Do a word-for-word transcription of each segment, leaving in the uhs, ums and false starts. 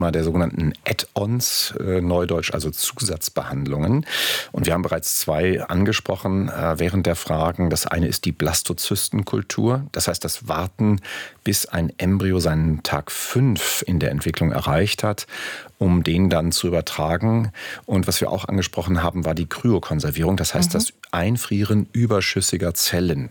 der sogenannten Add-ons, äh, Neudeutsch, also Zusatzbehandlungen. Und wir haben bereits zwei angesprochen äh, während der Fragen. Das eine ist die Blastozystenkultur, das heißt das Warten, bis ein Embryo seinen Tag fünf in der Entwicklung erreicht hat, um den dann zu übertragen. Und was wir auch angesprochen haben, war die Kryokonservierung, das heißt mhm. das Einfrieren überschüssiger Zellen.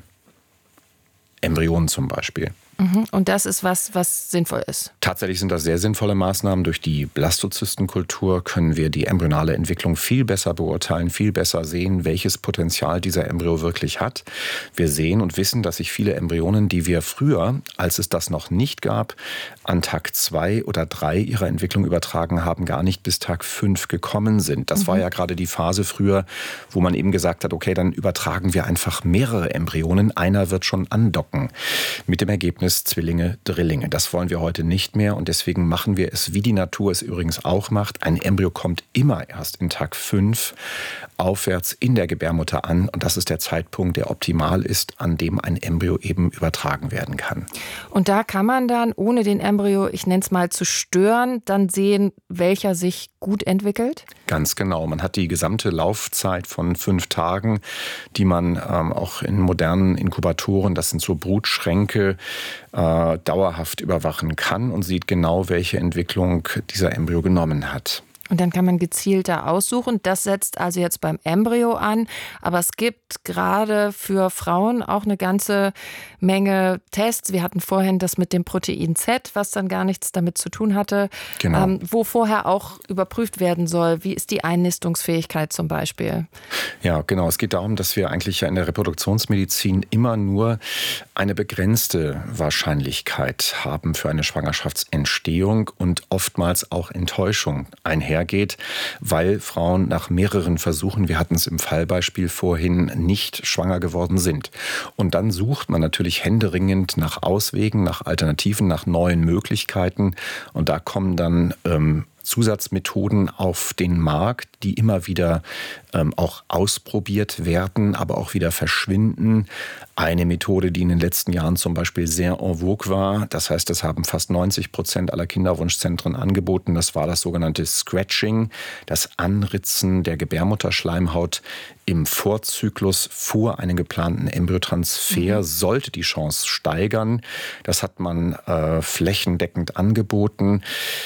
Embryonen zum Beispiel. Und das ist was, was sinnvoll ist? Tatsächlich sind das sehr sinnvolle Maßnahmen. Durch die Blastozystenkultur können wir die embryonale Entwicklung viel besser beurteilen, viel besser sehen, welches Potenzial dieser Embryo wirklich hat. Wir sehen und wissen, dass sich viele Embryonen, die wir früher, als es das noch nicht gab, an Tag zwei oder drei ihrer Entwicklung übertragen haben, gar nicht bis Tag fünf gekommen sind. Das mhm. war ja gerade die Phase früher, wo man eben gesagt hat, okay, dann übertragen wir einfach mehrere Embryonen. Einer wird schon andocken. Mit dem Ergebnis Zwillinge, Drillinge. Das wollen wir heute nicht mehr und deswegen machen wir es, wie die Natur es übrigens auch macht. Ein Embryo kommt immer erst in Tag fünf aufwärts in der Gebärmutter an und das ist der Zeitpunkt, der optimal ist, an dem ein Embryo eben übertragen werden kann. Und da kann man dann, ohne den Embryo, ich nenne es mal, zu stören, dann sehen, welcher sich gut entwickelt? Ganz genau. Man hat die gesamte Laufzeit von fünf Tagen, die man ähm, auch in modernen Inkubatoren, das sind so Brutschränke, äh, dauerhaft überwachen kann und sieht genau, welche Entwicklung dieser Embryo genommen hat. Und dann kann man gezielter aussuchen. Das setzt also jetzt beim Embryo an. Aber es gibt gerade für Frauen auch eine ganze Menge Tests. Wir hatten vorhin das mit dem Protein Z, was dann gar nichts damit zu tun hatte, genau. ähm, wo vorher auch überprüft werden soll. Wie ist die Einnistungsfähigkeit zum Beispiel? Ja, genau. Es geht darum, dass wir eigentlich ja in der Reproduktionsmedizin immer nur eine begrenzte Wahrscheinlichkeit haben für eine Schwangerschaftsentstehung und oftmals auch Enttäuschung einher geht, weil Frauen nach mehreren Versuchen, wir hatten es im Fallbeispiel vorhin, nicht schwanger geworden sind. Und dann sucht man natürlich händeringend nach Auswegen, nach Alternativen, nach neuen Möglichkeiten. Und da kommen dann ähm, Zusatzmethoden auf den Markt, die immer wieder ähm, auch ausprobiert werden, aber auch wieder verschwinden. Eine Methode, die in den letzten Jahren zum Beispiel sehr en vogue war, das heißt, das haben fast neunzig Prozent aller Kinderwunschzentren angeboten, das war das sogenannte Scratching, das Anritzen der Gebärmutterschleimhaut im Vorzyklus vor einem geplanten Embryotransfer, mhm. sollte die Chance steigern. Das hat man äh, flächendeckend angeboten.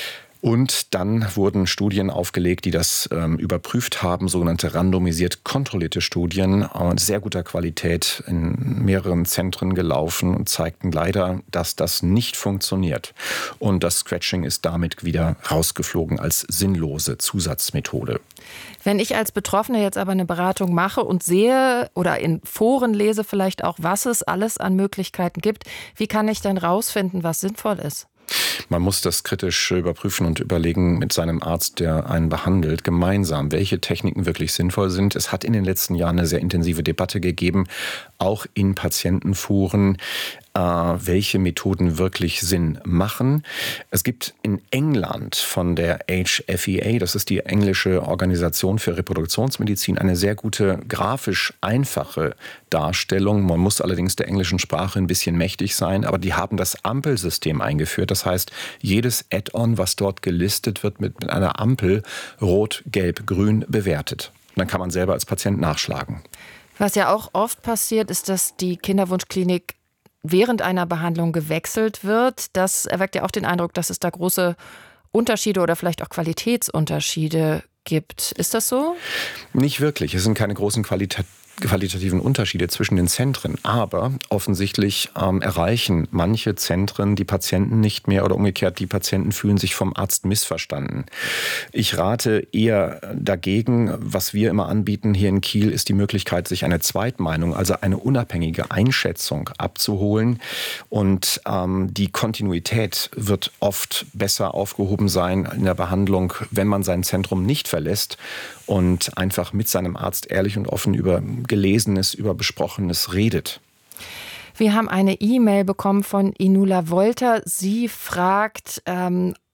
Und dann wurden Studien aufgelegt, die das ähm, überprüft haben, sogenannte randomisiert kontrollierte Studien, äh, sehr guter Qualität in mehreren Zentren gelaufen und zeigten leider, dass das nicht funktioniert. Und das Scratching ist damit wieder rausgeflogen als sinnlose Zusatzmethode. Wenn ich als Betroffene jetzt aber eine Beratung mache und sehe oder in Foren lese vielleicht auch, was es alles an Möglichkeiten gibt, wie kann ich denn rausfinden, was sinnvoll ist? Man muss das kritisch überprüfen und überlegen mit seinem Arzt, der einen behandelt, gemeinsam, welche Techniken wirklich sinnvoll sind. Es hat in den letzten Jahren eine sehr intensive Debatte gegeben, auch in Patientenforen, äh, welche Methoden wirklich Sinn machen. Es gibt in England von der H F E A, das ist die englische Organisation für Reproduktionsmedizin, eine sehr gute, grafisch einfache Darstellung. Man muss allerdings der englischen Sprache ein bisschen mächtig sein, aber die haben das Ampelsystem eingeführt. Das heißt, jedes Add-on, was dort gelistet wird, mit, mit einer Ampel rot, gelb, grün bewertet. Und dann kann man selber als Patient nachschlagen. Was ja auch oft passiert, ist, dass die Kinderwunschklinik während einer Behandlung gewechselt wird. Das erweckt ja auch den Eindruck, dass es da große Unterschiede oder vielleicht auch Qualitätsunterschiede gibt. Ist das so? Nicht wirklich. Es sind keine großen Qualität qualitativen Unterschiede zwischen den Zentren. Aber offensichtlich ähm, erreichen manche Zentren die Patienten nicht mehr oder umgekehrt, die Patienten fühlen sich vom Arzt missverstanden. Ich rate eher dagegen, was wir immer anbieten hier in Kiel, ist die Möglichkeit, sich eine Zweitmeinung, also eine unabhängige Einschätzung abzuholen. Und ähm, die Kontinuität wird oft besser aufgehoben sein in der Behandlung, wenn man sein Zentrum nicht verlässt und einfach mit seinem Arzt ehrlich und offen über Gelesenes, über Besprochenes redet. Wir haben eine E-Mail bekommen von Inula Wolter. Sie fragt, ähm,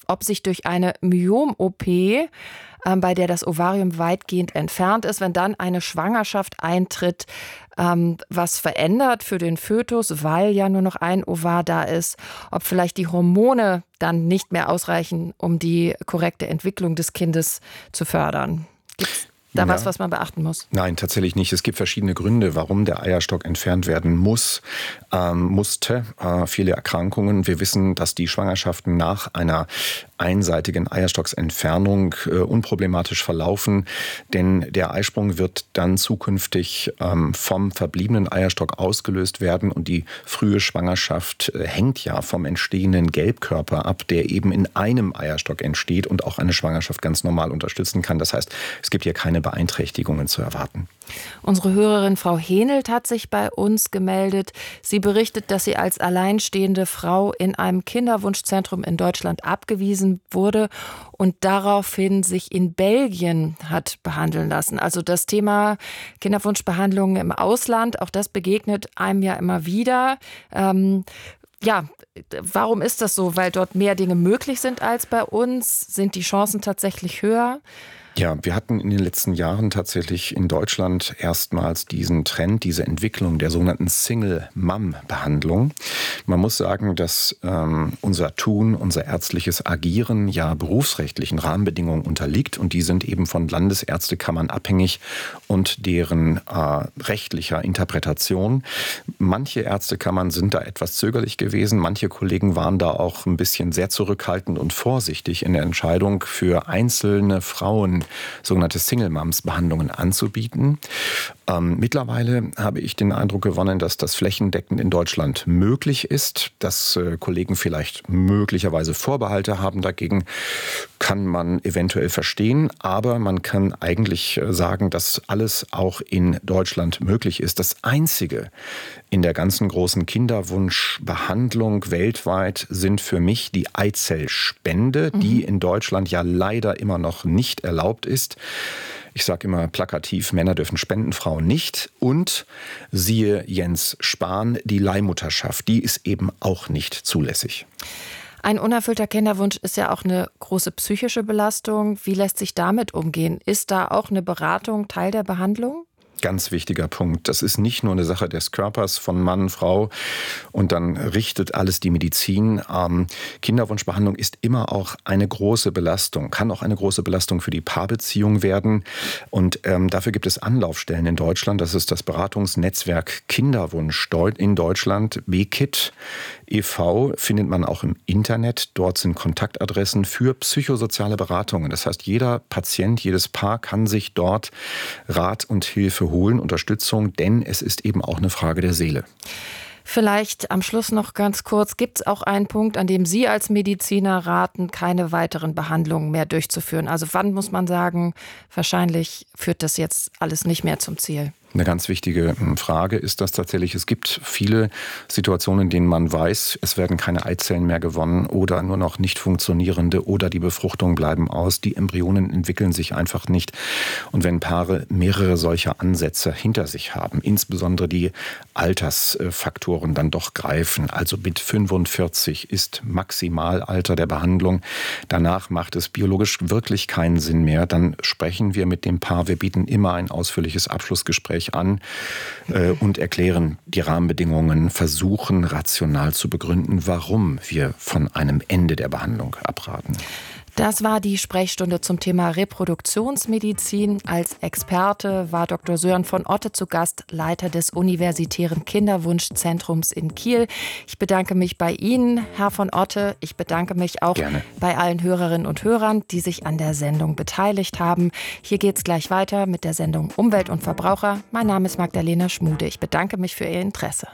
ob sich durch eine Myom-O P, äh, bei der das Ovarium weitgehend entfernt ist, wenn dann eine Schwangerschaft eintritt, ähm, was verändert für den Fötus, weil ja nur noch ein Ovar da ist, ob vielleicht die Hormone dann nicht mehr ausreichen, um die korrekte Entwicklung des Kindes zu fördern. Gibt's da ja. was, was man beachten muss? Nein, tatsächlich nicht. Es gibt verschiedene Gründe, warum der Eierstock entfernt werden muss, ähm, musste. Äh, viele Erkrankungen. Wir wissen, dass die Schwangerschaften nach einer einseitigen Eierstocksentfernung äh, unproblematisch verlaufen, denn der Eisprung wird dann zukünftig ähm, vom verbliebenen Eierstock ausgelöst werden und die frühe Schwangerschaft äh, hängt ja vom entstehenden Gelbkörper ab, der eben in einem Eierstock entsteht und auch eine Schwangerschaft ganz normal unterstützen kann. Das heißt, es gibt hier keine Beeinträchtigungen zu erwarten. Unsere Hörerin Frau Henelt hat sich bei uns gemeldet. Sie berichtet, dass sie als alleinstehende Frau in einem Kinderwunschzentrum in Deutschland abgewiesen wurde und daraufhin sich in Belgien hat behandeln lassen. Also das Thema Kinderwunschbehandlungen im Ausland, auch das begegnet einem ja immer wieder. Ähm, ja, warum ist das so? Weil dort mehr Dinge möglich sind als bei uns? Sind die Chancen tatsächlich höher? Ja, wir hatten in den letzten Jahren tatsächlich in Deutschland erstmals diesen Trend, diese Entwicklung der sogenannten Single-Mom-Behandlung. Man muss sagen, dass ähm, unser Tun, unser ärztliches Agieren ja berufsrechtlichen Rahmenbedingungen unterliegt und die sind eben von Landesärztekammern abhängig und deren äh, rechtlicher Interpretation. Manche Ärztekammern sind da etwas zögerlich gewesen, manche Kollegen waren da auch ein bisschen sehr zurückhaltend und vorsichtig in der Entscheidung für einzelne Frauen sogenannte Single-Moms-Behandlungen anzubieten. Ähm, mittlerweile habe ich den Eindruck gewonnen, dass das flächendeckend in Deutschland möglich ist, dass äh, Kollegen vielleicht möglicherweise Vorbehalte haben. Dagegen kann man eventuell verstehen, aber man kann eigentlich sagen, dass alles auch in Deutschland möglich ist. Das Einzige in der ganzen großen Kinderwunschbehandlung weltweit sind für mich die Eizellspende, mhm. die in Deutschland ja leider immer noch nicht erlaubt ist. Ich sage immer plakativ, Männer dürfen spenden, Frauen nicht. Und siehe Jens Spahn, die Leihmutterschaft, die ist eben auch nicht zulässig. Ein unerfüllter Kinderwunsch ist ja auch eine große psychische Belastung. Wie lässt sich damit umgehen? Ist da auch eine Beratung Teil der Behandlung? Ganz wichtiger Punkt. Das ist nicht nur eine Sache des Körpers von Mann, Frau und dann richtet alles die Medizin. Ähm, Kinderwunschbehandlung ist immer auch eine große Belastung, kann auch eine große Belastung für die Paarbeziehung werden. Und ähm, dafür gibt es Anlaufstellen in Deutschland. Das ist das Beratungsnetzwerk Kinderwunsch in Deutschland, B K I T e V, findet man auch im Internet. Dort sind Kontaktadressen für psychosoziale Beratungen. Das heißt, jeder Patient, jedes Paar kann sich dort Rat und Hilfe holen, Unterstützung, denn es ist eben auch eine Frage der Seele. Vielleicht am Schluss noch ganz kurz, gibt es auch einen Punkt, an dem Sie als Mediziner raten, keine weiteren Behandlungen mehr durchzuführen? Also wann muss man sagen, wahrscheinlich führt das jetzt alles nicht mehr zum Ziel? Eine ganz wichtige Frage ist das tatsächlich. Es gibt viele Situationen, in denen man weiß, es werden keine Eizellen mehr gewonnen oder nur noch nicht funktionierende oder die Befruchtungen bleiben aus. Die Embryonen entwickeln sich einfach nicht. Und wenn Paare mehrere solcher Ansätze hinter sich haben, insbesondere die Altersfaktoren dann doch greifen, also mit fünfundvierzig ist Maximalalter der Behandlung, danach macht es biologisch wirklich keinen Sinn mehr, dann sprechen wir mit dem Paar. Wir bieten immer ein ausführliches Abschlussgespräch an äh, und erklären die Rahmenbedingungen, versuchen rational zu begründen, warum wir von einem Ende der Behandlung abraten. Das war die Sprechstunde zum Thema Reproduktionsmedizin. Als Experte war Doktor Sören von Otte zu Gast, Leiter des Universitären Kinderwunschzentrums in Kiel. Ich bedanke mich bei Ihnen, Herr von Otte. Ich bedanke mich auch Gerne. bei allen Hörerinnen und Hörern, die sich an der Sendung beteiligt haben. Hier geht es gleich weiter mit der Sendung Umwelt und Verbraucher. Mein Name ist Magdalena Schmude. Ich bedanke mich für Ihr Interesse.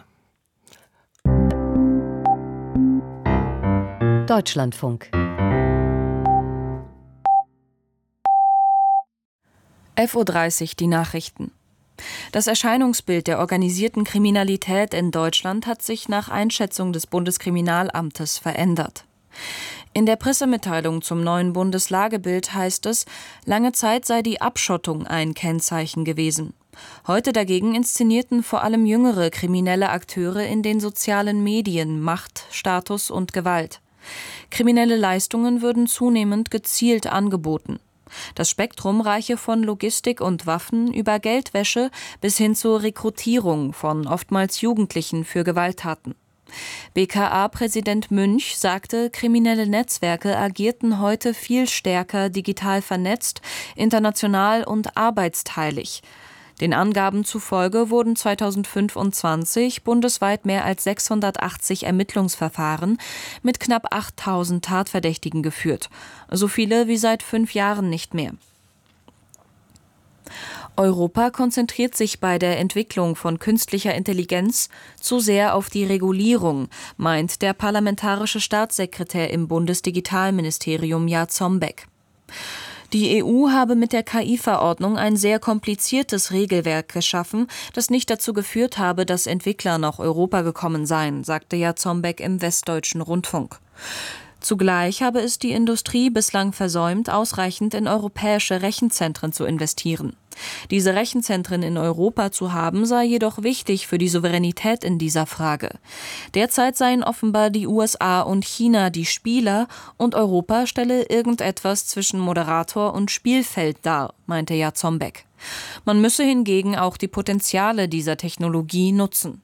Deutschlandfunk. elf Uhr dreißig, die Nachrichten. Das Erscheinungsbild der organisierten Kriminalität in Deutschland hat sich nach Einschätzung des Bundeskriminalamtes verändert. In der Pressemitteilung zum neuen Bundeslagebild heißt es, lange Zeit sei die Abschottung ein Kennzeichen gewesen. Heute dagegen inszenierten vor allem jüngere kriminelle Akteure in den sozialen Medien Macht, Status und Gewalt. Kriminelle Leistungen würden zunehmend gezielt angeboten. Das Spektrum reiche von Logistik und Waffen über Geldwäsche bis hin zur Rekrutierung von oftmals Jugendlichen für Gewalttaten. B K A-Präsident Münch sagte, kriminelle Netzwerke agierten heute viel stärker digital vernetzt, international und arbeitsteilig. Den Angaben zufolge wurden zweitausendfünfundzwanzig bundesweit mehr als sechshundertachtzig Ermittlungsverfahren mit knapp achttausend Tatverdächtigen geführt, so viele wie seit fünf Jahren nicht mehr. Europa konzentriert sich bei der Entwicklung von künstlicher Intelligenz zu sehr auf die Regulierung, meint der parlamentarische Staatssekretär im Bundesdigitalministerium Jarzombeck. Die E U habe mit der K I-Verordnung ein sehr kompliziertes Regelwerk geschaffen, das nicht dazu geführt habe, dass Entwickler nach Europa gekommen seien, sagte Jarzombeck im Westdeutschen Rundfunk. Zugleich habe es die Industrie bislang versäumt, ausreichend in europäische Rechenzentren zu investieren. Diese Rechenzentren in Europa zu haben, sei jedoch wichtig für die Souveränität in dieser Frage. Derzeit seien offenbar die U S A und China die Spieler und Europa stelle irgendetwas zwischen Moderator und Spielfeld dar, meinte Jarzombeck. Man müsse hingegen auch die Potenziale dieser Technologie nutzen.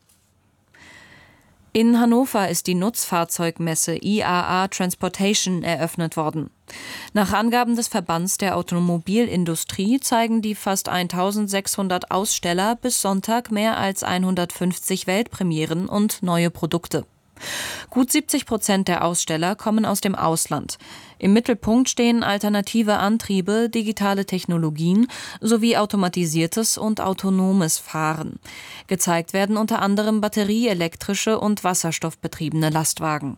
In Hannover ist die Nutzfahrzeugmesse I A A Transportation eröffnet worden. Nach Angaben des Verbands der Automobilindustrie zeigen die fast eintausendsechshundert Aussteller bis Sonntag mehr als hundertfünfzig Weltpremieren und neue Produkte. Gut siebzig Prozent der Aussteller kommen aus dem Ausland. Im Mittelpunkt stehen alternative Antriebe, digitale Technologien sowie automatisiertes und autonomes Fahren. Gezeigt werden unter anderem batterieelektrische und wasserstoffbetriebene Lastwagen.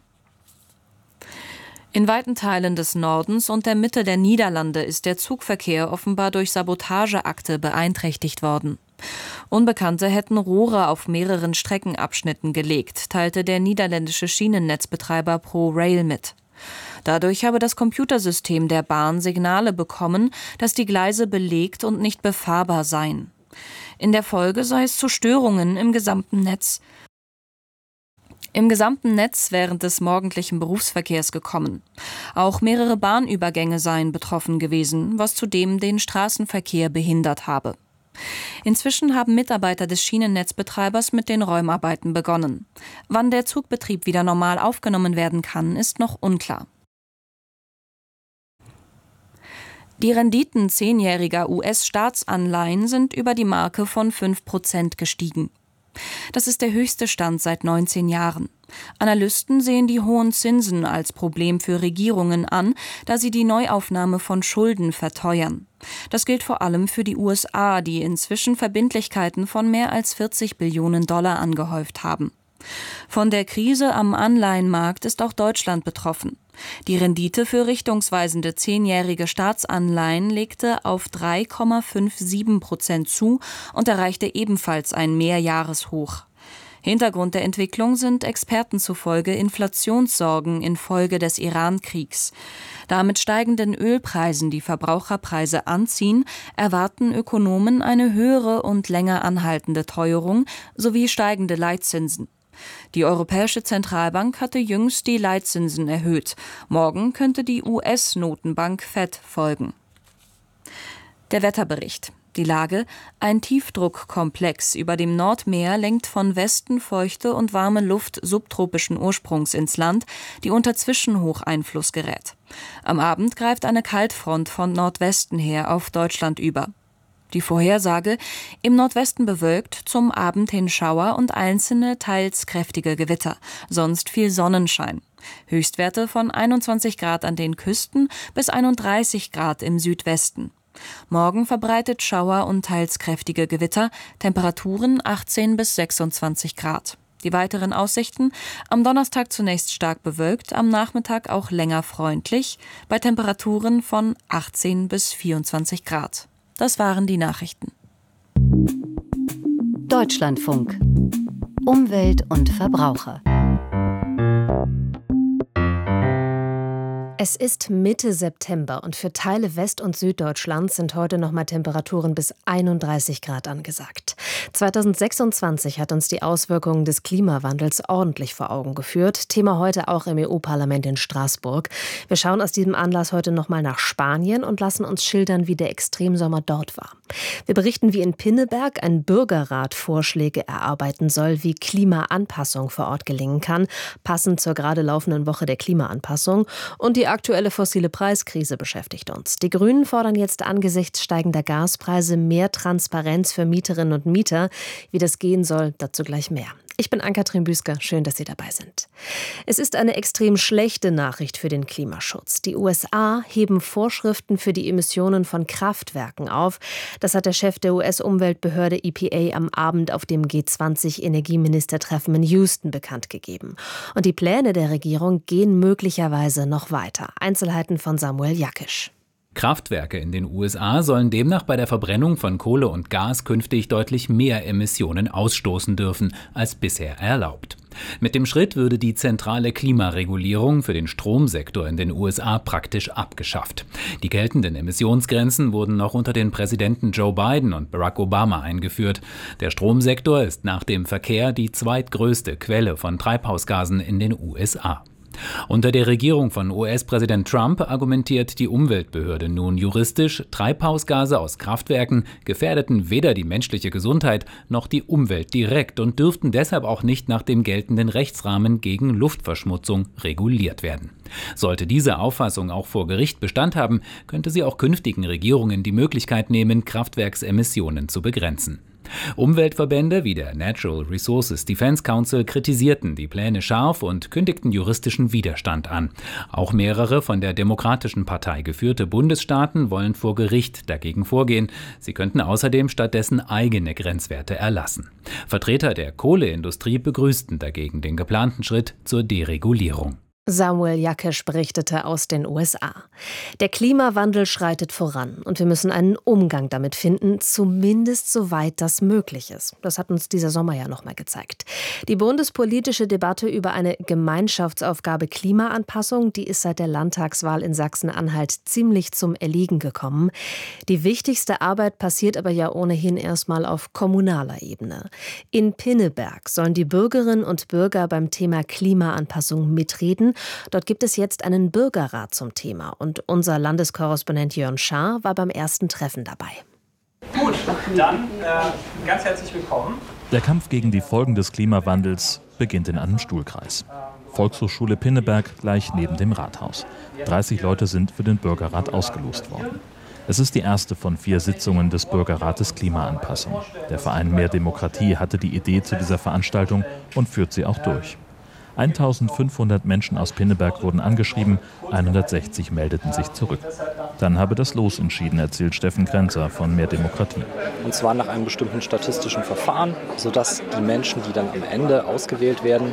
In weiten Teilen des Nordens und der Mitte der Niederlande ist der Zugverkehr offenbar durch Sabotageakte beeinträchtigt worden. Unbekannte hätten Rohre auf mehreren Streckenabschnitten gelegt, teilte der niederländische Schienennetzbetreiber ProRail mit. Dadurch habe das Computersystem der Bahn Signale bekommen, dass die Gleise belegt und nicht befahrbar seien. In der Folge sei es zu Störungen im gesamten Netz. Im gesamten Netz während des morgendlichen Berufsverkehrs gekommen. Auch mehrere Bahnübergänge seien betroffen gewesen, was zudem den Straßenverkehr behindert habe. Inzwischen haben Mitarbeiter des Schienennetzbetreibers mit den Räumarbeiten begonnen. Wann der Zugbetrieb wieder normal aufgenommen werden kann, ist noch unklar. Die Renditen zehnjähriger U S-Staatsanleihen sind über die Marke von fünf Prozent gestiegen. Das ist der höchste Stand seit neunzehn Jahren. Analysten sehen die hohen Zinsen als Problem für Regierungen an, da sie die Neuaufnahme von Schulden verteuern. Das gilt vor allem für die U S A, die inzwischen Verbindlichkeiten von mehr als vierzig Billionen Dollar angehäuft haben. Von der Krise am Anleihenmarkt ist auch Deutschland betroffen. Die Rendite für richtungsweisende zehnjährige Staatsanleihen legte auf drei Komma siebenundfünfzig Prozent zu und erreichte ebenfalls ein Mehrjahreshoch. Hintergrund der Entwicklung sind Experten zufolge Inflationssorgen infolge des Iran-Kriegs. Da mit steigenden Ölpreisen die Verbraucherpreise anziehen, erwarten Ökonomen eine höhere und länger anhaltende Teuerung sowie steigende Leitzinsen. Die Europäische Zentralbank hatte jüngst die Leitzinsen erhöht. Morgen könnte die U S-Notenbank Fed folgen. Der Wetterbericht. Die Lage: Ein Tiefdruckkomplex über dem Nordmeer lenkt von Westen feuchte und warme Luft subtropischen Ursprungs ins Land, die unter Zwischenhocheinfluss gerät. Am Abend greift eine Kaltfront von Nordwesten her auf Deutschland über. Die Vorhersage: im Nordwesten bewölkt, zum Abend hin Schauer und einzelne, teils kräftige Gewitter, sonst viel Sonnenschein. Höchstwerte von einundzwanzig Grad an den Küsten bis einunddreißig Grad im Südwesten. Morgen verbreitet Schauer und teils kräftige Gewitter, Temperaturen achtzehn bis sechsundzwanzig Grad. Die weiteren Aussichten: am Donnerstag zunächst stark bewölkt, am Nachmittag auch länger freundlich, bei Temperaturen von achtzehn bis vierundzwanzig Grad. Das waren die Nachrichten. Deutschlandfunk. Umwelt und Verbraucher. Es ist Mitte September und für Teile West- und Süddeutschlands sind heute noch mal Temperaturen bis einunddreißig Grad angesagt. zweitausendsechsundzwanzig hat uns die Auswirkungen des Klimawandels ordentlich vor Augen geführt. Thema heute auch im E U-Parlament in Straßburg. Wir schauen aus diesem Anlass heute noch mal nach Spanien und lassen uns schildern, wie der Extremsommer dort war. Wir berichten, wie in Pinneberg ein Bürgerrat Vorschläge erarbeiten soll, wie Klimaanpassung vor Ort gelingen kann, passend zur gerade laufenden Woche der Klimaanpassung. Und die Die aktuelle fossile Preiskrise beschäftigt uns. Die Grünen fordern jetzt angesichts steigender Gaspreise mehr Transparenz für Mieterinnen und Mieter. Wie das gehen soll, dazu gleich mehr. Ich bin Ann-Kathrin Büsker, schön, dass Sie dabei sind. Es ist eine extrem schlechte Nachricht für den Klimaschutz. Die U S A heben Vorschriften für die Emissionen von Kraftwerken auf. Das hat der Chef der U S-Umweltbehörde E P A am Abend auf dem G zwanzig Energieministertreffen in Houston bekannt gegeben. Und die Pläne der Regierung gehen möglicherweise noch weiter. Einzelheiten von Samuel Jakisch. Kraftwerke in den U S A sollen demnach bei der Verbrennung von Kohle und Gas künftig deutlich mehr Emissionen ausstoßen dürfen als bisher erlaubt. Mit dem Schritt würde die zentrale Klimaregulierung für den Stromsektor in den U S A praktisch abgeschafft. Die geltenden Emissionsgrenzen wurden noch unter den Präsidenten Joe Biden und Barack Obama eingeführt. Der Stromsektor ist nach dem Verkehr die zweitgrößte Quelle von Treibhausgasen in den U S A. Unter der Regierung von U S-Präsident Trump argumentiert die Umweltbehörde nun juristisch, Treibhausgase aus Kraftwerken gefährdeten weder die menschliche Gesundheit noch die Umwelt direkt und dürften deshalb auch nicht nach dem geltenden Rechtsrahmen gegen Luftverschmutzung reguliert werden. Sollte diese Auffassung auch vor Gericht Bestand haben, könnte sie auch künftigen Regierungen die Möglichkeit nehmen, Kraftwerksemissionen zu begrenzen. Umweltverbände wie der Natural Resources Defense Council kritisierten die Pläne scharf und kündigten juristischen Widerstand an. Auch mehrere von der Demokratischen Partei geführte Bundesstaaten wollen vor Gericht dagegen vorgehen. Sie könnten außerdem stattdessen eigene Grenzwerte erlassen. Vertreter der Kohleindustrie begrüßten dagegen den geplanten Schritt zur Deregulierung. Samuel Jakisch berichtete aus den U S A. Der Klimawandel schreitet voran und wir müssen einen Umgang damit finden, zumindest soweit das möglich ist. Das hat uns dieser Sommer ja noch mal gezeigt. Die bundespolitische Debatte über eine Gemeinschaftsaufgabe Klimaanpassung, die ist seit der Landtagswahl in Sachsen-Anhalt ziemlich zum Erliegen gekommen. Die wichtigste Arbeit passiert aber ja ohnehin erstmal auf kommunaler Ebene. In Pinneberg sollen die Bürgerinnen und Bürger beim Thema Klimaanpassung mitreden. Dort gibt es jetzt einen Bürgerrat zum Thema und unser Landeskorrespondent Jörn Schaar war beim ersten Treffen dabei. Gut, dann äh, ganz herzlich willkommen. Der Kampf gegen die Folgen des Klimawandels beginnt in einem Stuhlkreis. Volkshochschule Pinneberg gleich neben dem Rathaus. dreißig Leute sind für den Bürgerrat ausgelost worden. Es ist die erste von vier Sitzungen des Bürgerrates Klimaanpassung. Der Verein Mehr Demokratie hatte die Idee zu dieser Veranstaltung und führt sie auch durch. eintausendfünfhundert Menschen aus Pinneberg wurden angeschrieben, hundertsechzig meldeten sich zurück. Dann habe das Los entschieden, erzählt Steffen Grenzer von Mehr Demokratie. Und zwar nach einem bestimmten statistischen Verfahren, sodass die Menschen, die dann am Ende ausgewählt werden,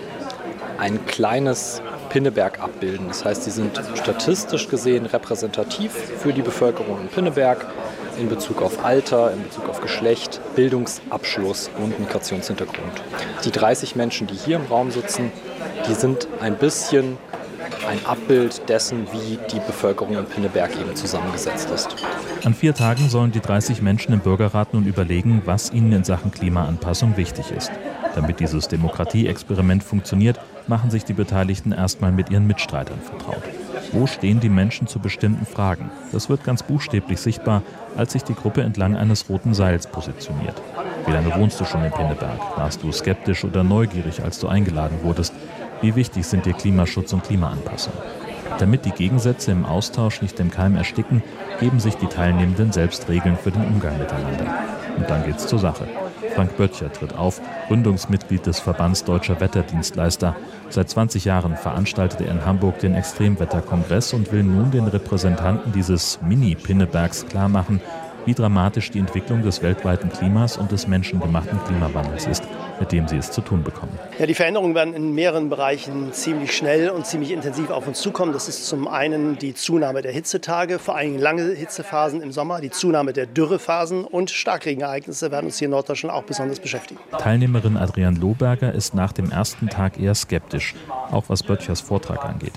ein kleines Pinneberg abbilden. Das heißt, sie sind statistisch gesehen repräsentativ für die Bevölkerung in Pinneberg in Bezug auf Alter, in Bezug auf Geschlecht, Bildungsabschluss und Migrationshintergrund. Die dreißig Menschen, die hier im Raum sitzen, die sind ein bisschen ein Abbild dessen, wie die Bevölkerung in Pinneberg eben zusammengesetzt ist. An vier Tagen sollen die dreißig Menschen im Bürgerrat nun überlegen, was ihnen in Sachen Klimaanpassung wichtig ist. Damit dieses Demokratieexperiment funktioniert, machen sich die Beteiligten erstmal mit ihren Mitstreitern vertraut. Wo stehen die Menschen zu bestimmten Fragen? Das wird ganz buchstäblich sichtbar, als sich die Gruppe entlang eines roten Seils positioniert. Wie lange wohnst du schon in Pinneberg? Warst du skeptisch oder neugierig, als du eingeladen wurdest? Wie wichtig sind dir Klimaschutz und Klimaanpassung? Damit die Gegensätze im Austausch nicht im Keim ersticken, geben sich die Teilnehmenden selbst Regeln für den Umgang miteinander. Und dann geht's zur Sache. Frank Böttcher tritt auf, Gründungsmitglied des Verbands Deutscher Wetterdienstleister. Seit zwanzig Jahren veranstaltet er in Hamburg den Extremwetterkongress und will nun den Repräsentanten dieses Mini-Pinnebergs klarmachen, wie dramatisch die Entwicklung des weltweiten Klimas und des menschengemachten Klimawandels ist, mit dem sie es zu tun bekommen. Ja, die Veränderungen werden in mehreren Bereichen ziemlich schnell und ziemlich intensiv auf uns zukommen. Das ist zum einen die Zunahme der Hitzetage, vor allem lange Hitzephasen im Sommer, die Zunahme der Dürrephasen und Starkregenereignisse werden uns hier in Norddeutschland auch besonders beschäftigen. Teilnehmerin Adrian Lohberger ist nach dem ersten Tag eher skeptisch, auch was Böttchers Vortrag angeht.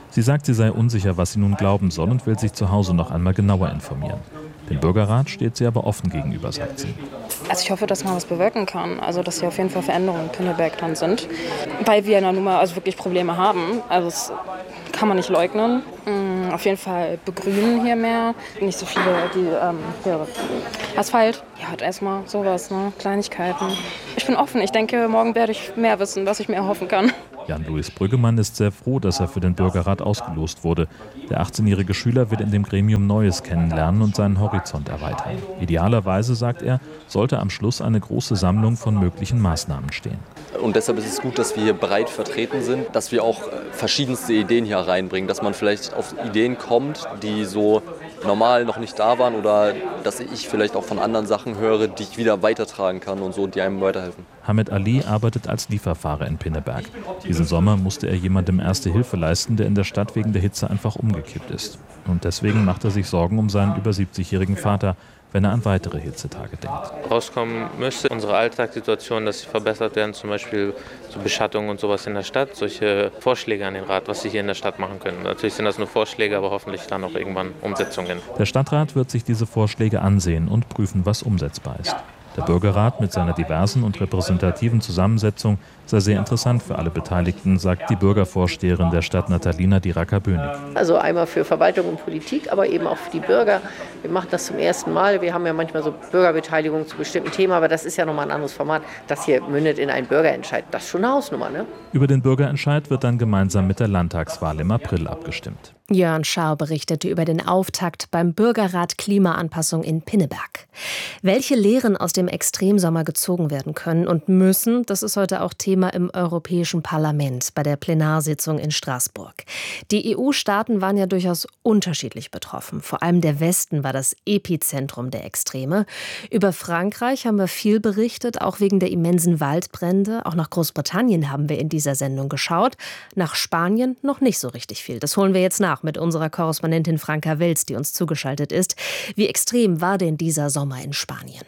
Sie sagt, sie sei unsicher, was sie nun glauben soll und will sich zu Hause noch einmal genauer informieren. Dem Bürgerrat steht sie aber offen gegenüber, sagt sie. Also ich hoffe, dass man was bewirken kann, also dass hier auf jeden Fall Veränderungen in Pinneberg dran sind, weil wir ja nun mal also wirklich Probleme haben. Also das kann man nicht leugnen. Mhm, auf jeden Fall begrünen hier mehr, nicht so viele die ähm, hier Asphalt. Ja, halt erstmal sowas, ne? Kleinigkeiten. Ich bin offen. Ich denke, morgen werde ich mehr wissen, was ich mir erhoffen kann. Jan-Louis Brüggemann ist sehr froh, dass er für den Bürgerrat ausgelost wurde. Der achtzehnjährige Schüler will in dem Gremium Neues kennenlernen und seinen Horizont erweitern. Idealerweise, sagt er, sollte am Schluss eine große Sammlung von möglichen Maßnahmen stehen. Und deshalb ist es gut, dass wir hier breit vertreten sind, dass wir auch verschiedenste Ideen hier reinbringen, dass man vielleicht auf Ideen kommt, die so normal noch nicht da waren oder dass ich vielleicht auch von anderen Sachen höre, die ich wieder weitertragen kann und so, die einem weiterhelfen. Hamed Ali arbeitet als Lieferfahrer in Pinneberg. Diesen Sommer musste er jemandem erste Hilfe leisten, der in der Stadt wegen der Hitze einfach umgekippt ist. Und deswegen macht er sich Sorgen um seinen über siebzigjährigen Vater, wenn er an weitere Hitzetage denkt. Rauskommen müsste unsere Alltagssituation, dass sie verbessert werden, zum Beispiel so Beschattung und sowas in der Stadt, solche Vorschläge an den Rat, was sie hier in der Stadt machen können. Natürlich sind das nur Vorschläge, aber hoffentlich dann auch irgendwann Umsetzungen. Der Stadtrat wird sich diese Vorschläge ansehen und prüfen, was umsetzbar ist. Der Bürgerrat mit seiner diversen und repräsentativen Zusammensetzung sei sehr interessant für alle Beteiligten, sagt die Bürgervorsteherin der Stadt Natalina Diraca-Bönig. Also einmal für Verwaltung und Politik, aber eben auch für die Bürger. Wir machen das zum ersten Mal. Wir haben ja manchmal so Bürgerbeteiligung zu bestimmten Themen, aber das ist ja nochmal ein anderes Format. Das hier mündet in einen Bürgerentscheid. Das ist schon eine Hausnummer, ne? Über den Bürgerentscheid wird dann gemeinsam mit der Landtagswahl im April abgestimmt. Jörn Schaar berichtete über den Auftakt beim Bürgerrat Klimaanpassung in Pinneberg. Welche Lehren aus dem Extremsommer gezogen werden können und müssen, das ist heute auch Thema im Europäischen Parlament bei der Plenarsitzung in Straßburg. Die E U-Staaten waren ja durchaus unterschiedlich betroffen. Vor allem der Westen war das Epizentrum der Extreme. Über Frankreich haben wir viel berichtet, auch wegen der immensen Waldbrände. Auch nach Großbritannien haben wir in dieser Sendung geschaut. Nach Spanien noch nicht so richtig viel. Das holen wir jetzt nach mit unserer Korrespondentin Franka Welz, die uns zugeschaltet ist. Wie extrem war denn dieser Sommer in Spanien?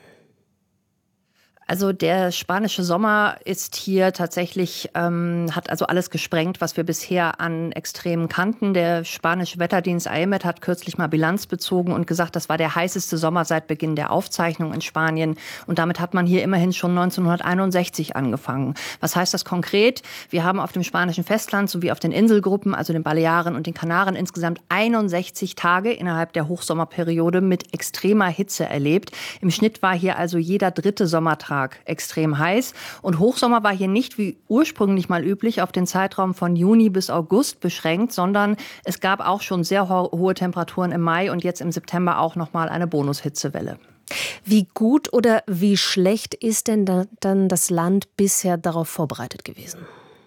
Also der spanische Sommer ist hier tatsächlich, ähm, hat also alles gesprengt, was wir bisher an Extremen kannten. Der spanische Wetterdienst A E M E T hat kürzlich mal Bilanz bezogen und gesagt, das war der heißeste Sommer seit Beginn der Aufzeichnung in Spanien. Und damit hat man hier immerhin schon neunzehnhunderteinundsechzig angefangen. Was heißt das konkret? Wir haben auf dem spanischen Festland sowie auf den Inselgruppen, also den Balearen und den Kanaren, insgesamt einundsechzig Tage innerhalb der Hochsommerperiode mit extremer Hitze erlebt. Im Schnitt war hier also jeder dritte Sommertag extrem heiß. Und Hochsommer war hier nicht wie ursprünglich mal üblich auf den Zeitraum von Juni bis August beschränkt, sondern es gab auch schon sehr ho- hohe Temperaturen im Mai und jetzt im September auch noch mal eine Bonushitzewelle. Wie gut oder wie schlecht ist denn da, dann das Land bisher darauf vorbereitet gewesen?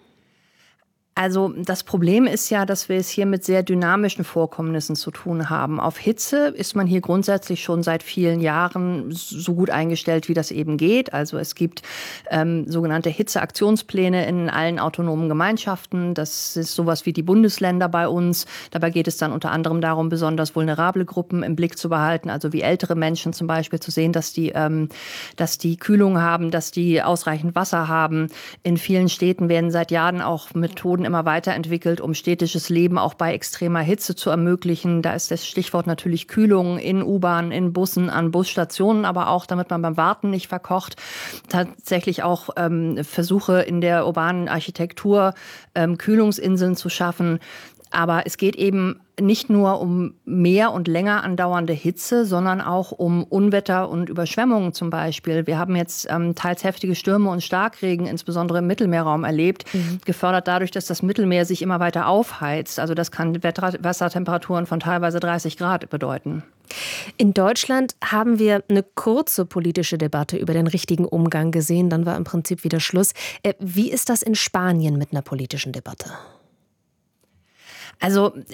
Also das Problem ist ja, dass wir es hier mit sehr dynamischen Vorkommnissen zu tun haben. Auf Hitze ist man hier grundsätzlich schon seit vielen Jahren so gut eingestellt, wie das eben geht. Also es gibt ähm, sogenannte Hitzeaktionspläne in allen autonomen Gemeinschaften. Das ist sowas wie die Bundesländer bei uns. Dabei geht es dann unter anderem darum, besonders vulnerable Gruppen im Blick zu behalten, also wie ältere Menschen zum Beispiel, zu sehen, dass die, ähm, dass die Kühlung haben, dass die ausreichend Wasser haben. In vielen Städten werden seit Jahren auch Methoden immer weiterentwickelt, um städtisches Leben auch bei extremer Hitze zu ermöglichen. Da ist das Stichwort natürlich Kühlung in U-Bahnen, in Bussen, an Busstationen, aber auch, damit man beim Warten nicht verkocht. Tatsächlich auch ähm, Versuche in der urbanen Architektur, ähm, Kühlungsinseln zu schaffen. Aber es geht eben nicht nur um mehr und länger andauernde Hitze, sondern auch um Unwetter und Überschwemmungen zum Beispiel. Wir haben jetzt ähm, teils heftige Stürme und Starkregen, insbesondere im Mittelmeerraum, erlebt, mhm. gefördert dadurch, dass das Mittelmeer sich immer weiter aufheizt. Also das kann Wetter- Wassertemperaturen von teilweise dreißig Grad bedeuten. In Deutschland haben wir eine kurze politische Debatte über den richtigen Umgang gesehen. Dann war im Prinzip wieder Schluss. Äh, wie ist das in Spanien mit einer politischen Debatte? Also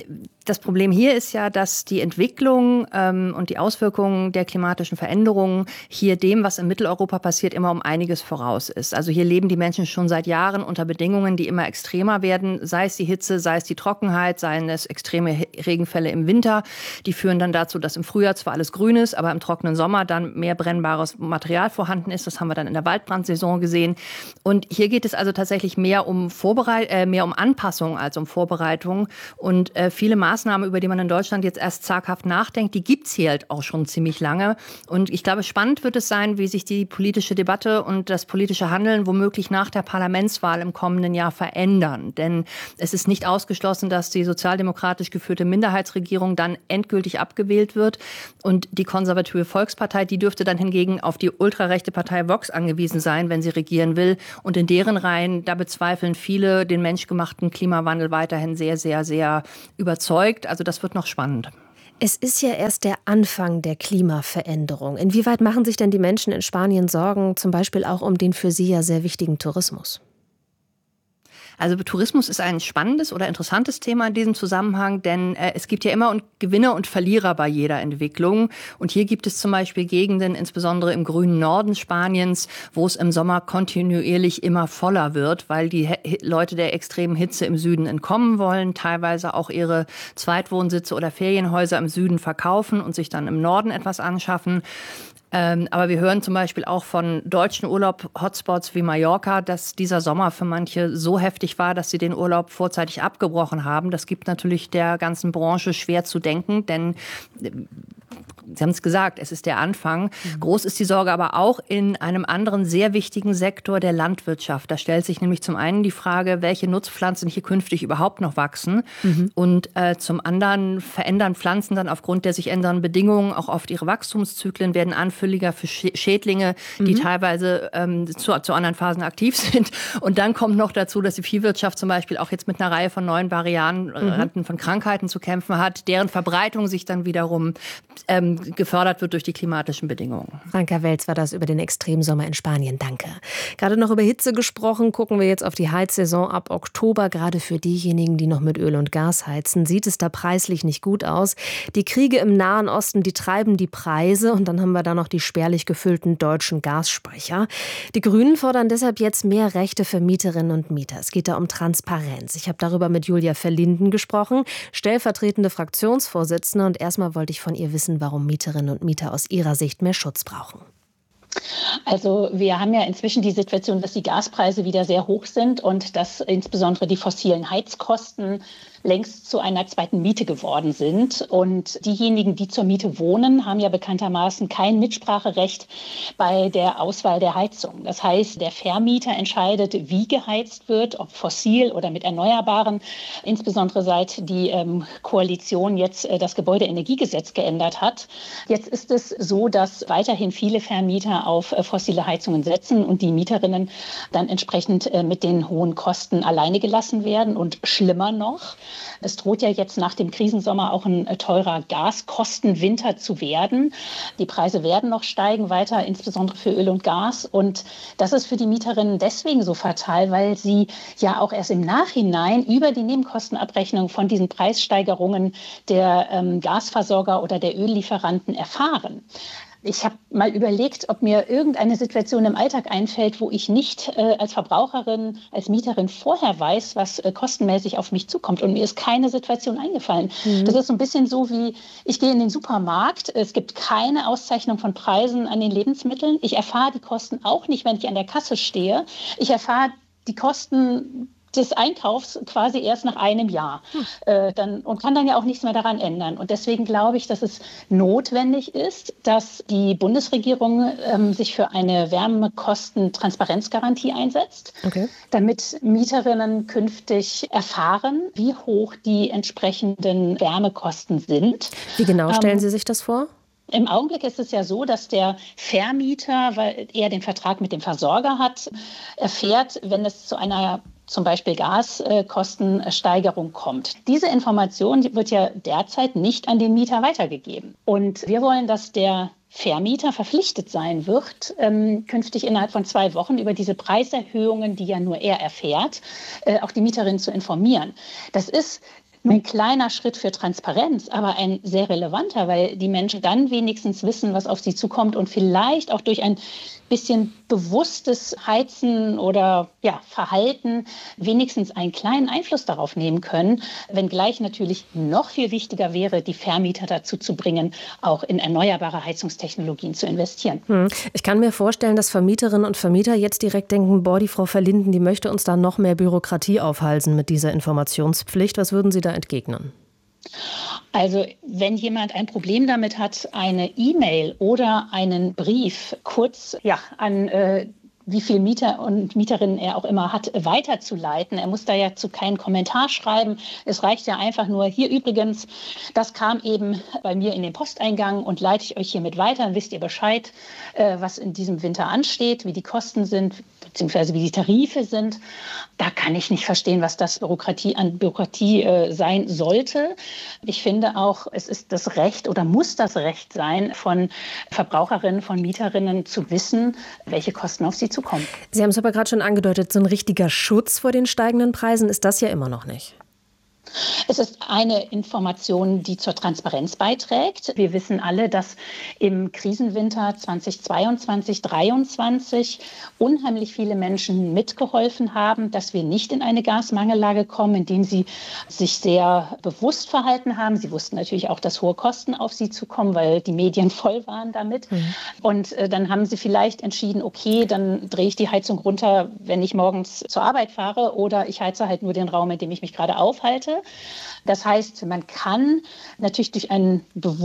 Das Problem hier ist ja, dass die Entwicklung ähm, und die Auswirkungen der klimatischen Veränderungen hier dem, was in Mitteleuropa passiert, immer um einiges voraus ist. Also hier leben die Menschen schon seit Jahren unter Bedingungen, die immer extremer werden, sei es die Hitze, sei es die Trockenheit, seien es extreme Regenfälle im Winter. Die führen dann dazu, dass im Frühjahr zwar alles grün ist, aber im trockenen Sommer dann mehr brennbares Material vorhanden ist. Das haben wir dann in der Waldbrandsaison gesehen. Und hier geht es also tatsächlich mehr um Vorbereit- äh, mehr um Anpassung als um Vorbereitung. Und äh, viele Maßnahmen, über die man in Deutschland jetzt erst zaghaft nachdenkt, die gibt's hier halt auch schon ziemlich lange. Und ich glaube, spannend wird es sein, wie sich die politische Debatte und das politische Handeln womöglich nach der Parlamentswahl im kommenden Jahr verändern. Denn es ist nicht ausgeschlossen, dass die sozialdemokratisch geführte Minderheitsregierung dann endgültig abgewählt wird. Und die konservative Volkspartei, die dürfte dann hingegen auf die ultrarechte Partei Vox angewiesen sein, wenn sie regieren will. Und in deren Reihen, da bezweifeln viele den menschgemachten Klimawandel weiterhin sehr, sehr, sehr überzeugt. Also das wird noch spannend. Es ist ja erst der Anfang der Klimaveränderung. Inwieweit machen sich denn die Menschen in Spanien Sorgen, zum Beispiel auch um den für sie ja sehr wichtigen Tourismus? Also Tourismus ist ein spannendes oder interessantes Thema in diesem Zusammenhang, denn äh, es gibt ja immer und Gewinner und Verlierer bei jeder Entwicklung. Und hier gibt es zum Beispiel Gegenden, insbesondere im grünen Norden Spaniens, wo es im Sommer kontinuierlich immer voller wird, weil die He- Leute der extremen Hitze im Süden entkommen wollen, teilweise auch ihre Zweitwohnsitze oder Ferienhäuser im Süden verkaufen und sich dann im Norden etwas anschaffen. Ähm, aber wir hören zum Beispiel auch von deutschen Urlaub-Hotspots wie Mallorca, dass dieser Sommer für manche so heftig war, dass sie den Urlaub vorzeitig abgebrochen haben. Das gibt natürlich der ganzen Branche schwer zu denken, denn äh, Sie haben es gesagt, es ist der Anfang. Mhm. Groß ist die Sorge aber auch in einem anderen sehr wichtigen Sektor der Landwirtschaft. Da stellt sich nämlich zum einen die Frage, welche Nutzpflanzen hier künftig überhaupt noch wachsen. Mhm. Und äh, zum anderen verändern Pflanzen dann aufgrund der sich ändernden Bedingungen auch oft ihre Wachstumszyklen, werden anfälliger für Schädlinge, die mhm. teilweise ähm, zu, zu anderen Phasen aktiv sind. Und dann kommt noch dazu, dass die Viehwirtschaft zum Beispiel auch jetzt mit einer Reihe von neuen Varianten mhm. von Krankheiten zu kämpfen hat, deren Verbreitung sich dann wiederum ähm, gefördert wird durch die klimatischen Bedingungen. Franka Welz war das über den Extremsommer in Spanien. Danke. Gerade noch über Hitze gesprochen, gucken wir jetzt auf die Heizsaison ab Oktober. Gerade für diejenigen, die noch mit Öl und Gas heizen, sieht es da preislich nicht gut aus. Die Kriege im Nahen Osten, die treiben die Preise. Und dann haben wir da noch die spärlich gefüllten deutschen Gasspeicher. Die Grünen fordern deshalb jetzt mehr Rechte für Mieterinnen und Mieter. Es geht da um Transparenz. Ich habe darüber mit Julia Verlinden gesprochen, stellvertretende Fraktionsvorsitzende. Und erstmal wollte ich von ihr wissen, warum Mieterinnen und Mieter aus ihrer Sicht mehr Schutz brauchen. Also wir haben ja inzwischen die Situation, dass die Gaspreise wieder sehr hoch sind und dass insbesondere die fossilen Heizkosten längst zu einer zweiten Miete geworden sind. Und diejenigen, die zur Miete wohnen, haben ja bekanntermaßen kein Mitspracherecht bei der Auswahl der Heizung. Das heißt, der Vermieter entscheidet, wie geheizt wird, ob fossil oder mit Erneuerbaren. Insbesondere seit die ähm, Koalition jetzt äh, das Gebäudeenergiegesetz geändert hat. Jetzt ist es so, dass weiterhin viele Vermieter auf äh, fossile Heizungen setzen und die Mieterinnen dann entsprechend äh, mit den hohen Kosten alleine gelassen werden. Und schlimmer noch, es droht ja jetzt nach dem Krisensommer auch ein teurer Gaskostenwinter zu werden. Die Preise werden noch steigen weiter, insbesondere für Öl und Gas. Und das ist für die Mieterinnen deswegen so fatal, weil sie ja auch erst im Nachhinein über die Nebenkostenabrechnung von diesen Preissteigerungen der ähm, Gasversorger oder der Öllieferanten erfahren. Ich habe mal überlegt, ob mir irgendeine Situation im Alltag einfällt, wo ich nicht äh, als Verbraucherin, als Mieterin vorher weiß, was äh, kostenmäßig auf mich zukommt. Und mir ist keine Situation eingefallen. Mhm. Das ist so ein bisschen so wie, ich gehe in den Supermarkt, es gibt keine Auszeichnung von Preisen an den Lebensmitteln. Ich erfahre die Kosten auch nicht, wenn ich an der Kasse stehe. Ich erfahre die Kosten des Einkaufs quasi erst nach einem Jahr hm. äh, dann, und kann dann ja auch nichts mehr daran ändern. Und deswegen glaube ich, dass es notwendig ist, dass die Bundesregierung ähm, sich für eine Wärmekostentransparenzgarantie einsetzt, okay. damit Mieterinnen künftig erfahren, wie hoch die entsprechenden Wärmekosten sind. Wie genau stellen ähm, Sie sich das vor? Im Augenblick ist es ja so, dass der Vermieter, weil er den Vertrag mit dem Versorger hat, erfährt, wenn es zu einer zum Beispiel Gaskostensteigerung kommt. Diese Information wird ja derzeit nicht an den Mieter weitergegeben. Und wir wollen, dass der Vermieter verpflichtet sein wird, ähm, künftig innerhalb von zwei Wochen über diese Preiserhöhungen, die ja nur er erfährt, äh, auch die Mieterin zu informieren. Das ist Nur ein kleiner Schritt für Transparenz, aber ein sehr relevanter, weil die Menschen dann wenigstens wissen, was auf sie zukommt und vielleicht auch durch ein bisschen bewusstes Heizen oder ja, Verhalten wenigstens einen kleinen Einfluss darauf nehmen können, wenngleich natürlich noch viel wichtiger wäre, die Vermieter dazu zu bringen, auch in erneuerbare Heizungstechnologien zu investieren. Hm. Ich kann mir vorstellen, dass Vermieterinnen und Vermieter jetzt direkt denken, boah, die Frau Verlinden, die möchte uns da noch mehr Bürokratie aufhalsen mit dieser Informationspflicht. Was würden Sie da entgegnen? Also wenn jemand ein Problem damit hat, eine E-Mail oder einen Brief kurz ja, an äh, wie viel Mieter und Mieterinnen er auch immer hat, weiterzuleiten. Er muss da ja zu keinen Kommentar schreiben. Es reicht ja einfach nur, hier übrigens, das kam eben bei mir in den Posteingang und leite ich euch hiermit weiter. Dann wisst ihr Bescheid, was in diesem Winter ansteht, wie die Kosten sind, beziehungsweise wie die Tarife sind. Da kann ich nicht verstehen, was das Bürokratie an Bürokratie äh, sein sollte. Ich finde auch, es ist das Recht oder muss das Recht sein, von Verbraucherinnen, von Mieterinnen zu wissen, welche Kosten auf sie zukommen. Sie haben es aber gerade schon angedeutet, so ein richtiger Schutz vor den steigenden Preisen ist das ja immer noch nicht. Es ist eine Information, die zur Transparenz beiträgt. Wir wissen alle, dass im Krisenwinter zweitausendzweiundzwanzig dreiundzwanzig unheimlich viele Menschen mitgeholfen haben, dass wir nicht in eine Gasmangellage kommen, indem sie sich sehr bewusst verhalten haben. Sie wussten natürlich auch, dass hohe Kosten auf sie zukommen, weil die Medien voll waren damit. Mhm. Und äh, dann haben sie vielleicht entschieden, okay, dann drehe ich die Heizung runter, wenn ich morgens zur Arbeit fahre, oder ich heize halt nur den Raum, in dem ich mich gerade aufhalte. Das heißt, man kann natürlich durch ein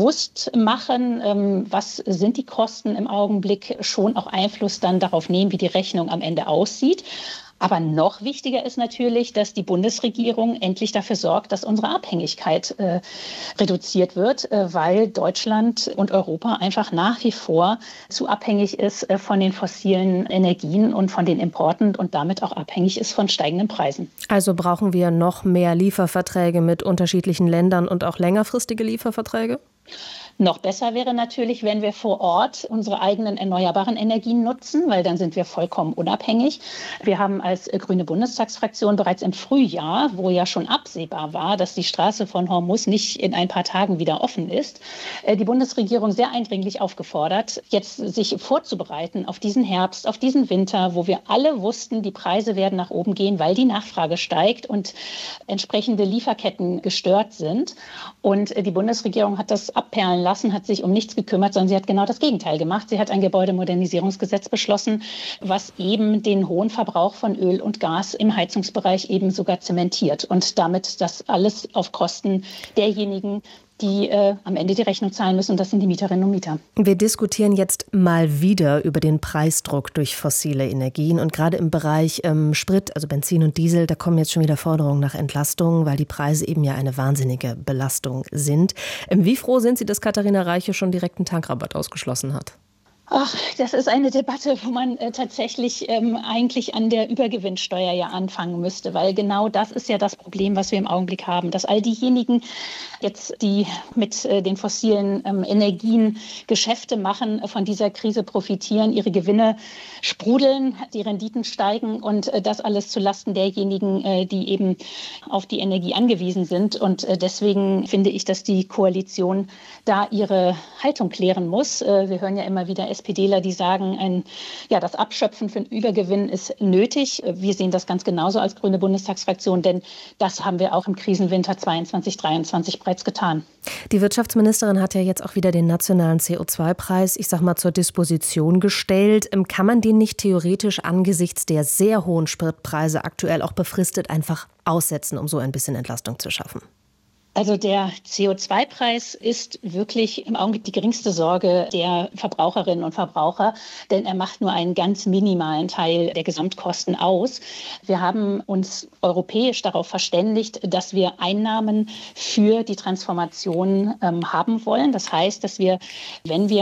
Bewusstmachen, was sind die Kosten im Augenblick, schon auch Einfluss dann darauf nehmen, wie die Rechnung am Ende aussieht. Aber noch wichtiger ist natürlich, dass die Bundesregierung endlich dafür sorgt, dass unsere Abhängigkeit äh, reduziert wird, äh, weil Deutschland und Europa einfach nach wie vor zu abhängig ist äh, von den fossilen Energien und von den Importen und damit auch abhängig ist von steigenden Preisen. Also brauchen wir noch mehr Lieferverträge mit unterschiedlichen Ländern und auch längerfristige Lieferverträge? Noch besser wäre natürlich, wenn wir vor Ort unsere eigenen erneuerbaren Energien nutzen, weil dann sind wir vollkommen unabhängig. Wir haben als Grüne Bundestagsfraktion bereits im Frühjahr, wo ja schon absehbar war, dass die Straße von Hormuz nicht in ein paar Tagen wieder offen ist, die Bundesregierung sehr eindringlich aufgefordert, jetzt sich vorzubereiten auf diesen Herbst, auf diesen Winter, wo wir alle wussten, die Preise werden nach oben gehen, weil die Nachfrage steigt und entsprechende Lieferketten gestört sind. Und die Bundesregierung hat das abperlen lassen, hat sich um nichts gekümmert, sondern sie hat genau das Gegenteil gemacht. Sie hat ein Gebäudemodernisierungsgesetz beschlossen, was eben den hohen Verbrauch von Öl und Gas im Heizungsbereich eben sogar zementiert und damit das alles auf Kosten derjenigen, die äh, am Ende die Rechnung zahlen müssen, und das sind die Mieterinnen und Mieter. Wir diskutieren jetzt mal wieder über den Preisdruck durch fossile Energien und gerade im Bereich ähm, Sprit, also Benzin und Diesel, da kommen jetzt schon wieder Forderungen nach Entlastung, weil die Preise eben ja eine wahnsinnige Belastung sind. Ähm, wie froh sind Sie, dass Katharina Reiche schon direkt einen Tankrabatt ausgeschlossen hat? Ach, das ist eine Debatte, wo man äh, tatsächlich ähm, eigentlich an der Übergewinnsteuer ja anfangen müsste, weil genau das ist ja das Problem, was wir im Augenblick haben, dass all diejenigen jetzt, die mit äh, den fossilen ähm, Energien Geschäfte machen, äh, von dieser Krise profitieren, ihre Gewinne sprudeln, die Renditen steigen und äh, das alles zulasten derjenigen, äh, die eben auf die Energie angewiesen sind. Und äh, deswegen finde ich, dass die Koalition da ihre Haltung klären muss. Äh, wir hören ja immer wieder SPDler, die sagen, ein, ja, das Abschöpfen für einen Übergewinn ist nötig. Wir sehen das ganz genauso als Grüne Bundestagsfraktion, denn das haben wir auch im Krisenwinter zweiundzwanzig dreiundzwanzig bereits getan. Die Wirtschaftsministerin hat ja jetzt auch wieder den nationalen C O zwei Preis, ich sag mal, zur Disposition gestellt. Kann man den nicht theoretisch angesichts der sehr hohen Spritpreise aktuell auch befristet einfach aussetzen, um so ein bisschen Entlastung zu schaffen? Also der C O zwei Preis ist wirklich im Augenblick die geringste Sorge der Verbraucherinnen und Verbraucher, denn er macht nur einen ganz minimalen Teil der Gesamtkosten aus. Wir haben uns europäisch darauf verständigt, dass wir Einnahmen für die Transformation ähm, haben wollen. Das heißt, dass wir, wenn wir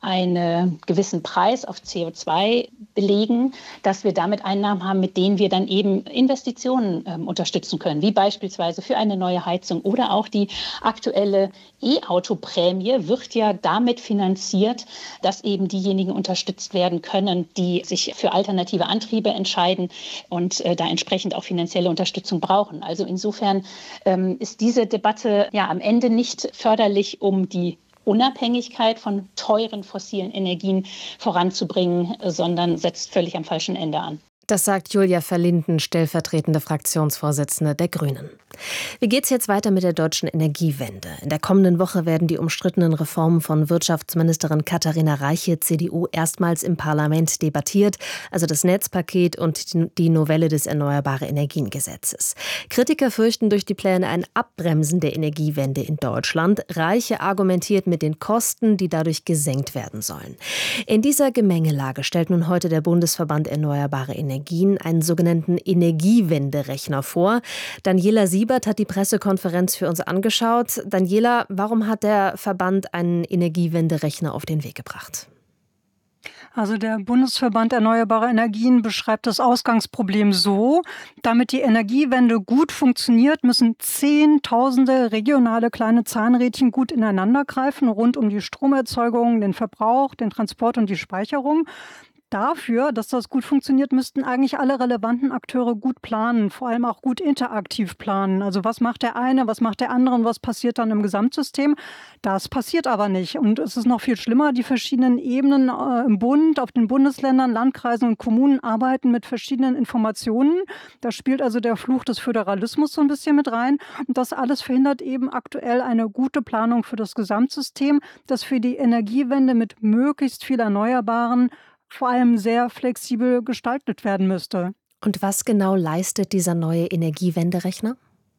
einen gewissen Preis auf C O zwei belegen, dass wir damit Einnahmen haben, mit denen wir dann eben Investitionen ähm, unterstützen können, wie beispielsweise für eine neue Heizung oder auch die aktuelle E-Auto-Prämie wird ja damit finanziert, dass eben diejenigen unterstützt werden können, die sich für alternative Antriebe entscheiden und äh, da entsprechend auch finanzielle Unterstützung brauchen. Also insofern ähm, ist diese Debatte ja am Ende nicht förderlich, um die Unabhängigkeit von teuren fossilen Energien voranzubringen, sondern setzt völlig am falschen Ende an. Das sagt Julia Verlinden, stellvertretende Fraktionsvorsitzende der Grünen. Wie geht's jetzt weiter mit der deutschen Energiewende? In der kommenden Woche werden die umstrittenen Reformen von Wirtschaftsministerin Katharina Reiche, C D U, erstmals im Parlament debattiert, also das Netzpaket und die Novelle des Erneuerbare Energien Gesetzes. Kritiker fürchten durch die Pläne ein Abbremsen der Energiewende in Deutschland. Reiche argumentiert mit den Kosten, die dadurch gesenkt werden sollen. In dieser Gemengelage stellt nun heute der Bundesverband Erneuerbare Energien Energien einen sogenannten Energiewenderechner vor. Daniela Siebert hat die Pressekonferenz für uns angeschaut. Daniela, warum hat der Verband einen Energiewenderechner auf den Weg gebracht? Also der Bundesverband Erneuerbare Energien beschreibt das Ausgangsproblem so: Damit die Energiewende gut funktioniert, müssen Zehntausende regionale kleine Zahnrädchen gut ineinander greifen, rund um die Stromerzeugung, den Verbrauch, den Transport und die Speicherung. Dafür, dass das gut funktioniert, müssten eigentlich alle relevanten Akteure gut planen, vor allem auch gut interaktiv planen. Also was macht der eine, was macht der andere und was passiert dann im Gesamtsystem? Das passiert aber nicht. Und es ist noch viel schlimmer, die verschiedenen Ebenen äh, im Bund, auf den Bundesländern, Landkreisen und Kommunen arbeiten mit verschiedenen Informationen. Da spielt also der Fluch des Föderalismus so ein bisschen mit rein. Und das alles verhindert eben aktuell eine gute Planung für das Gesamtsystem, das für die Energiewende mit möglichst viel Erneuerbaren vor allem sehr flexibel gestaltet werden müsste. Und was genau leistet dieser neue Energiewenderechner?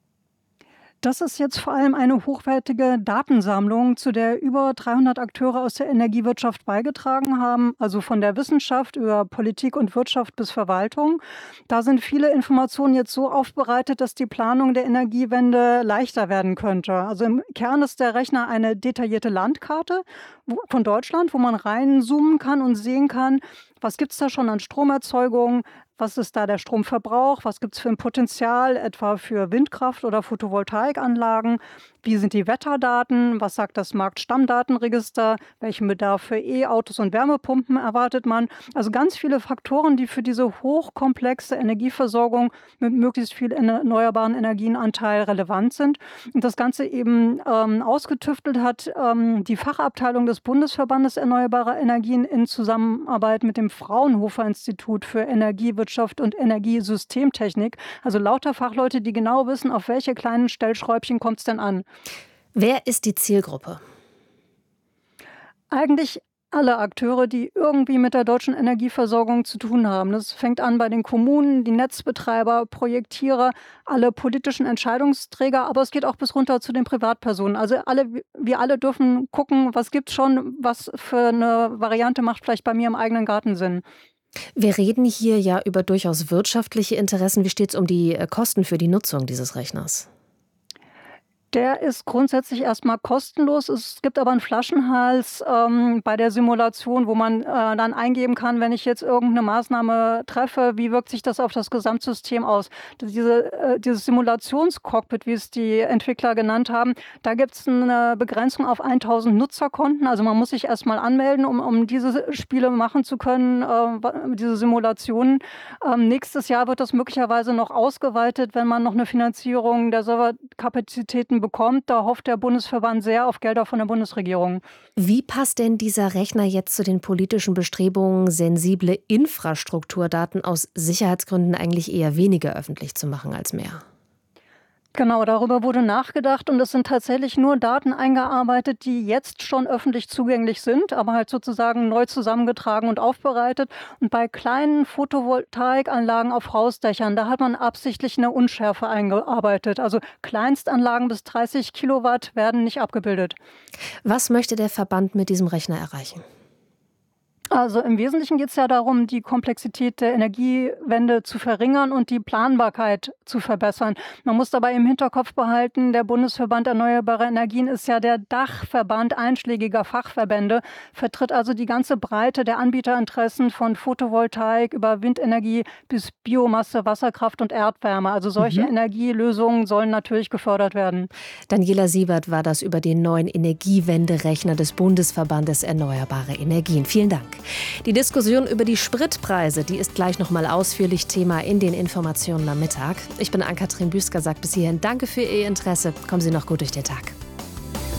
Das ist jetzt vor allem eine hochwertige Datensammlung, zu der über dreihundert Akteure aus der Energiewirtschaft beigetragen haben, also von der Wissenschaft über Politik und Wirtschaft bis Verwaltung. Da sind viele Informationen jetzt so aufbereitet, dass die Planung der Energiewende leichter werden könnte. Also im Kern ist der Rechner eine detaillierte Landkarte von Deutschland, wo man reinzoomen kann und sehen kann, was gibt es da schon an Stromerzeugung, was ist da der Stromverbrauch, was gibt es für ein Potenzial, etwa für Windkraft- oder Photovoltaikanlagen, wie sind die Wetterdaten, was sagt das Marktstammdatenregister, welchen Bedarf für E-Autos und Wärmepumpen erwartet man. Also ganz viele Faktoren, die für diese hochkomplexe Energieversorgung mit möglichst viel erneuerbaren Energienanteil relevant sind. Und das Ganze eben ähm, ausgetüftelt hat ähm, die Fachabteilung des Bundesverbandes Erneuerbarer Energien in Zusammenarbeit mit dem Fraunhofer-Institut für Energiewirtschaft und Energiesystemtechnik. Also lauter Fachleute, die genau wissen, auf welche kleinen Stellschräubchen kommt es denn an. Wer ist die Zielgruppe? Eigentlich alle Akteure, die irgendwie mit der deutschen Energieversorgung zu tun haben. Das fängt an bei den Kommunen, die Netzbetreiber, Projektierer, alle politischen Entscheidungsträger, aber es geht auch bis runter zu den Privatpersonen. Also alle, wir alle dürfen gucken, was gibt es schon, was für eine Variante macht vielleicht bei mir im eigenen Garten Sinn. Wir reden hier ja über durchaus wirtschaftliche Interessen. Wie steht es um die Kosten für die Nutzung dieses Rechners? Der ist grundsätzlich erstmal kostenlos. Es gibt aber einen Flaschenhals ähm, bei der Simulation, wo man äh, dann eingeben kann, wenn ich jetzt irgendeine Maßnahme treffe, wie wirkt sich das auf das Gesamtsystem aus. Diese, äh, dieses Simulationscockpit, wie es die Entwickler genannt haben, da gibt es eine Begrenzung auf tausend Nutzerkonten. Also man muss sich erstmal anmelden, um, um diese Spiele machen zu können, äh, diese Simulationen. Ähm, nächstes Jahr wird das möglicherweise noch ausgeweitet, wenn man noch eine Finanzierung der Serverkapazitäten bekommt. Da hofft der Bundesverband sehr auf Gelder von der Bundesregierung. Wie passt denn dieser Rechner jetzt zu den politischen Bestrebungen, sensible Infrastrukturdaten aus Sicherheitsgründen eigentlich eher weniger öffentlich zu machen als mehr? Genau, darüber wurde nachgedacht und es sind tatsächlich nur Daten eingearbeitet, die jetzt schon öffentlich zugänglich sind, aber halt sozusagen neu zusammengetragen und aufbereitet. Und bei kleinen Photovoltaikanlagen auf Hausdächern, da hat man absichtlich eine Unschärfe eingearbeitet. Also Kleinstanlagen bis dreißig Kilowatt werden nicht abgebildet. Was möchte der Verband mit diesem Rechner erreichen? Also im Wesentlichen geht es ja darum, die Komplexität der Energiewende zu verringern und die Planbarkeit zu verbessern. Man muss dabei im Hinterkopf behalten, der Bundesverband Erneuerbare Energien ist ja der Dachverband einschlägiger Fachverbände, vertritt also die ganze Breite der Anbieterinteressen von Photovoltaik über Windenergie bis Biomasse, Wasserkraft und Erdwärme. Also solche mhm. Energielösungen sollen natürlich gefördert werden. Daniela Siebert war das über den neuen Energiewenderechner des Bundesverbandes Erneuerbare Energien. Vielen Dank. Die Diskussion über die Spritpreise, die ist gleich noch mal ausführlich Thema in den Informationen am Mittag. Ich bin Ann-Kathrin Büsker, sagt bis hierhin danke für Ihr Interesse. Kommen Sie noch gut durch den Tag.